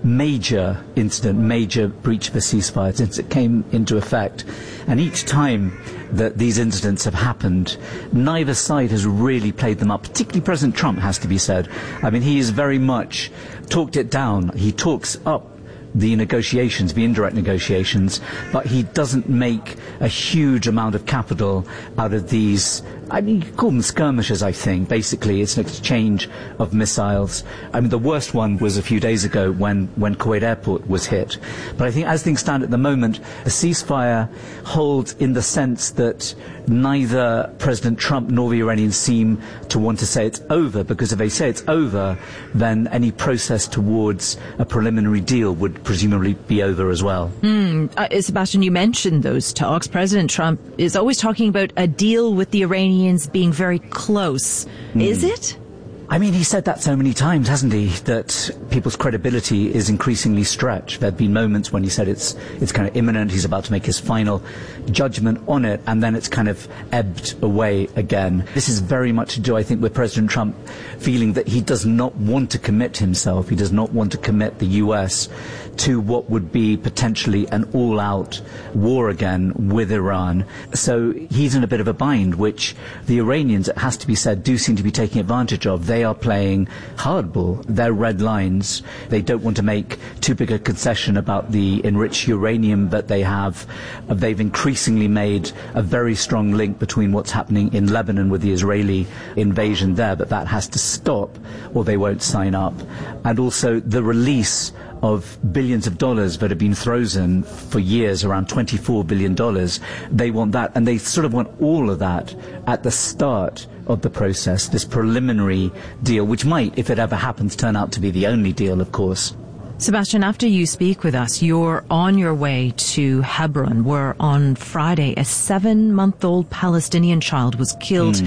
Speaker 6: major incident, major breach of a ceasefire since it came into effect. And each time that these incidents have happened, neither side has really played them up. Particularly President Trump, has to be said. He has very much talked it down. He talks up the negotiations, the indirect negotiations, but he doesn't make a huge amount of capital out of these. You call them skirmishes, I think. Basically, it's an exchange of missiles. The worst one was a few days ago when Kuwait Airport was hit. But I think as things stand at the moment, a ceasefire holds in the sense that neither President Trump nor the Iranians seem to want to say it's over, because if they say it's over, then any process towards a preliminary deal would presumably be over as well.
Speaker 22: Sebastian, you mentioned those talks. President Trump is always talking about a deal with the Iranians being very close. Is it?
Speaker 6: He said that so many times, hasn't he, that people's credibility is increasingly stretched. There have been moments when he said it's kind of imminent, he's about to make his final judgment on it, and then it's kind of ebbed away again. This is very much to do, I think, with President Trump feeling that he does not want to commit himself, he does not want to commit the US to what would be potentially an all-out war again with Iran. So he's in a bit of a bind, which the Iranians, it has to be said, do seem to be taking advantage of. They are playing hardball. They're red lines. They don't want to make too big a concession about the enriched uranium that they have. They've increasingly made a very strong link between what's happening in Lebanon with the Israeli invasion there, but that has to stop or they won't sign up. And also the release of billions of dollars that have been frozen for years, around $24 billion. They want that, and they sort of want all of that at the start of the process, this preliminary deal, which might, if it ever happens, turn out to be the only deal, of course.
Speaker 22: Sebastian, after you speak with us, you're on your way to Hebron, where on Friday a 7-month-old Palestinian child was killed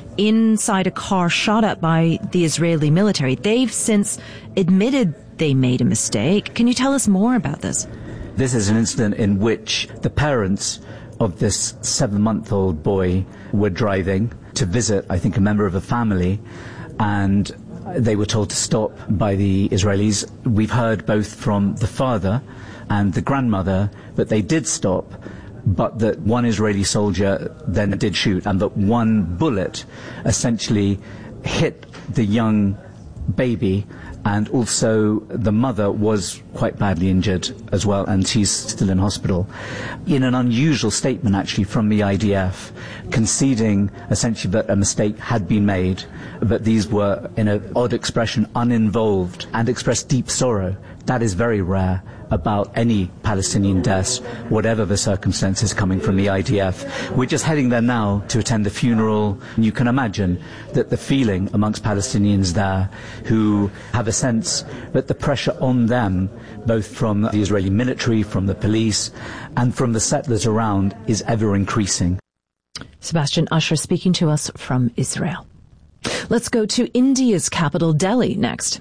Speaker 22: inside a car shot at by the Israeli military. They've since admitted they made a mistake. Can you tell us more about this?
Speaker 6: This is an incident in which the parents of this 7-month-old boy were driving to visit, I think, a member of a family, and they were told to stop by the Israelis. We've heard both from the father and the grandmother that they did stop, but that one Israeli soldier then did shoot, and that one bullet essentially hit the young baby, and also the mother was quite badly injured as well, and she's still in hospital. In an unusual statement, actually, from the IDF, conceding essentially that a mistake had been made, but these were, in an odd expression, uninvolved, and expressed deep sorrow. That is very rare about any Palestinian deaths, whatever the circumstances, coming from the IDF. We're just heading there now to attend the funeral. You can imagine that the feeling amongst Palestinians there, who have a sense that the pressure on them, both from the Israeli military, from the police, and from the settlers around, is ever increasing.
Speaker 22: Sebastian Usher speaking to us from Israel. Let's go to India's capital, Delhi, next.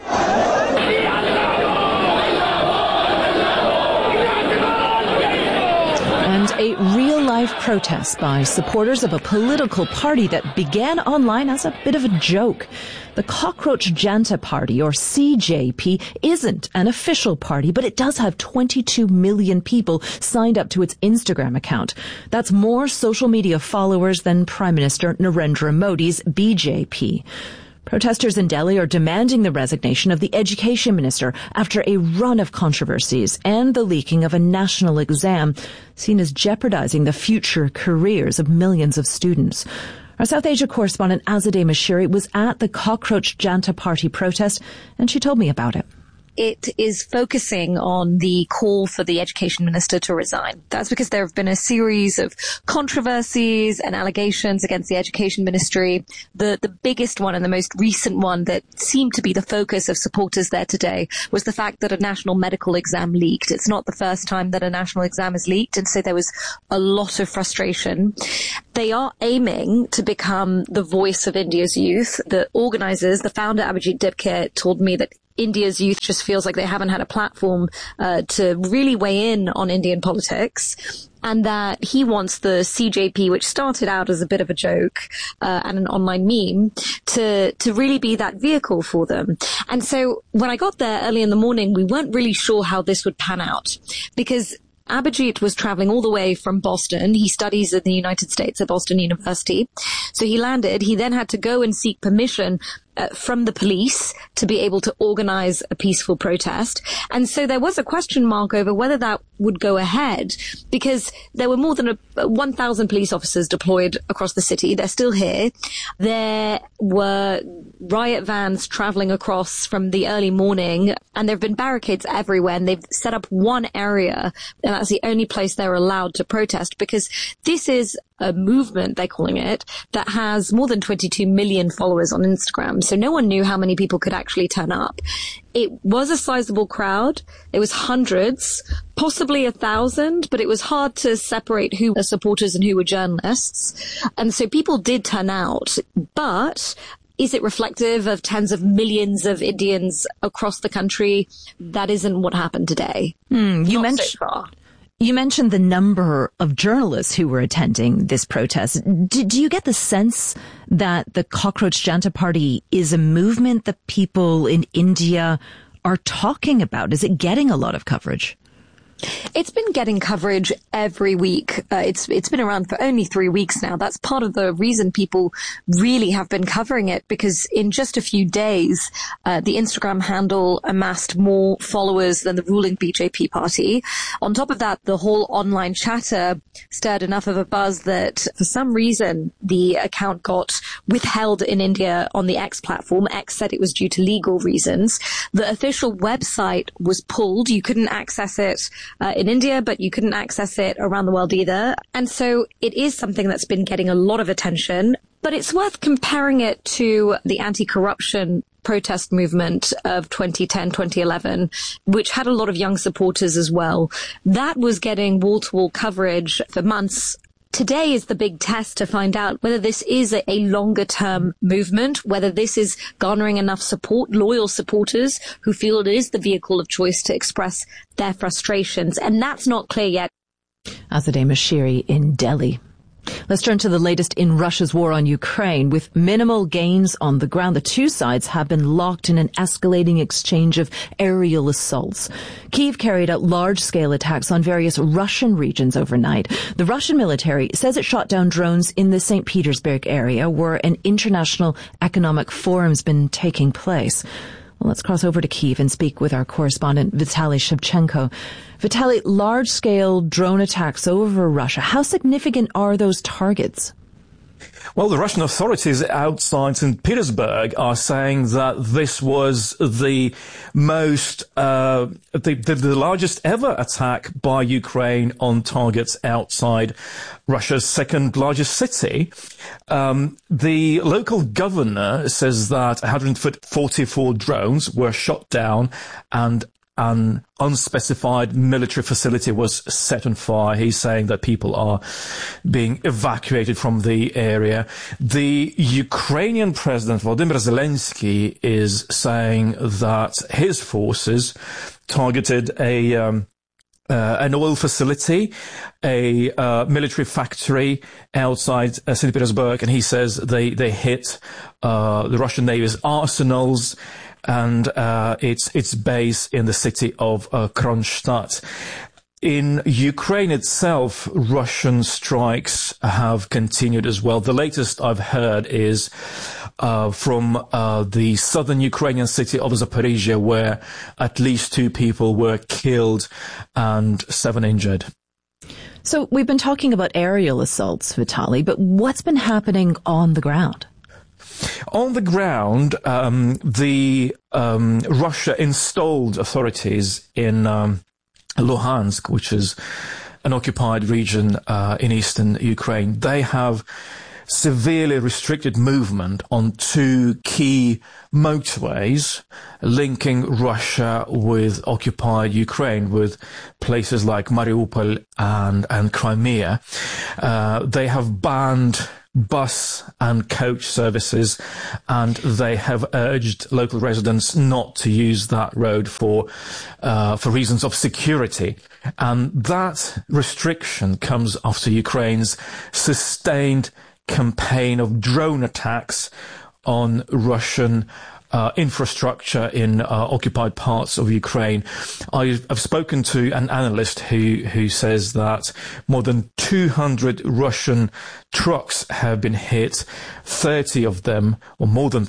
Speaker 22: And a real-life protest by supporters of a political party that began online as a bit of a joke. The Cockroach Janta Party, or CJP, isn't an official party, but it does have 22 million people signed up to its Instagram account. That's more social media followers than Prime Minister Narendra Modi's BJP. Protesters in Delhi are demanding the resignation of the education minister after a run of controversies and the leaking of a national exam seen as jeopardizing the future careers of millions of students. Our South Asia correspondent Azadeh Mashiri was at the Cockroach Janta Party protest, and she told me about it.
Speaker 24: it is focusing on the call for the education minister to resign. That's because there have been a series of controversies and allegations against the education ministry. The biggest one and the most recent one that seemed to be the focus of supporters there today was the fact that a national medical exam leaked. It's not the first time that a national exam is leaked, and so there was a lot of frustration. They are aiming to become the voice of India's youth. The organizers, the founder Abhijit Dipke, told me that India's youth just feels like they haven't had a platform to really weigh in on Indian politics, and that he wants the CJP, which started out as a bit of a joke and an online meme, to really be that vehicle for them. And so when I got there early in the morning, we weren't really sure how this would pan out, because Abhijit was traveling all the way from Boston. He studies in the United States at Boston University. So he landed. He then had to go and seek permission from the police to be able to organize a peaceful protest. And so there was a question mark over whether that would go ahead, because there were more than 1,000 police officers deployed across the city. They're still here. There were riot vans traveling across from the early morning, and there have been barricades everywhere, and they've set up one area, and that's the only place they're allowed to protest, because this is a movement, they're calling it, that has more than 22 million followers on Instagram. So no one knew how many people could actually turn up. It was a sizable crowd. It was hundreds, possibly 1,000, but it was hard to separate who were supporters and who were journalists. And so people did turn out. But is it reflective of tens of millions of Indians across the country? That isn't what happened today.
Speaker 22: You mentioned the number of journalists who were attending this protest. Do you get the sense that the Cockroach Janta Party is a movement that people in India are talking about? Is it getting a lot of coverage?
Speaker 24: It's been getting coverage every week. It's been around for only 3 weeks now. That's part of the reason people really have been covering it, because in just a few days, the Instagram handle amassed more followers than the ruling BJP party. On top of that, the whole online chatter stirred enough of a buzz that for some reason the account got withheld in India on the X platform. X said it was due to legal reasons. The official website was pulled. You couldn't access it in India, but you couldn't access it around the world either. And so it is something that's been getting a lot of attention, but it's worth comparing it to the anti-corruption protest movement of 2010, 2011, which had a lot of young supporters as well. That was getting wall-to-wall coverage for months. Today is the big test to find out whether this is a longer-term movement, whether this is garnering enough support, loyal supporters who feel it is the vehicle of choice to express their frustrations. And that's not clear yet.
Speaker 22: Azadeh Moshiri in Delhi. Let's turn to the latest in Russia's war on Ukraine. With minimal gains on the ground, the two sides have been locked in an escalating exchange of aerial assaults. Kyiv carried out large-scale attacks on various Russian regions overnight. The Russian military says it shot down drones in the St. Petersburg area, where an international economic forum's been taking place. Well, let's cross over to Kyiv and speak with our correspondent, Vitaly Shevchenko. Vitaly, large-scale drone attacks over Russia. How significant are those targets?
Speaker 1: Well, the Russian authorities outside St. Petersburg are saying that this was the most, the largest ever attack by Ukraine on targets outside Russia's second largest city. The local governor says that 144 drones were shot down and an unspecified military facility was set on fire. He's saying that people are being evacuated from the area. The Ukrainian president, Volodymyr Zelensky, is saying that his forces targeted an oil facility, a military factory outside St. Petersburg, and he says they hit the Russian Navy's arsenals and its base in the city of Kronstadt. In Ukraine itself, Russian strikes have continued as well. The latest I've heard is from the southern Ukrainian city of Zaporizhia, where at least 2 people were killed and 7 injured.
Speaker 22: So we've been talking about aerial assaults, Vitaly, but what's been happening on the ground?
Speaker 1: On the ground, Russia installed authorities in Luhansk, which is an occupied region in eastern Ukraine. They have severely restricted movement on two key motorways linking Russia with occupied Ukraine, with places like Mariupol and Crimea. They have banned bus and coach services, and they have urged local residents not to use that road for reasons of security. And that restriction comes after Ukraine's sustained campaign of drone attacks on Russian infrastructure in occupied parts of Ukraine. I've spoken to an analyst who says that more than 200 Russian trucks have been hit, 30 of them, or more than